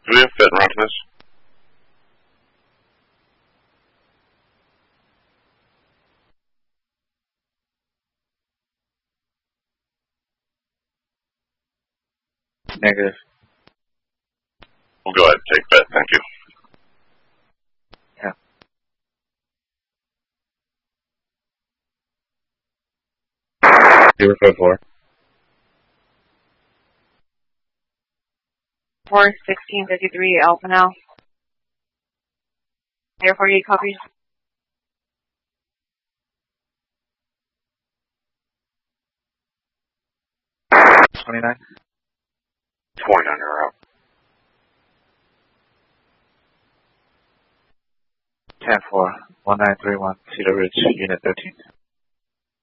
Do we have Fed run to this? Negative. We'll go ahead and take Fed, thank you. Yeah. Zero 4. 41653 Alpha now. Air 48 copies. 29. 29 are out. 10-4, 1931, Cedar Ridge, Unit 13.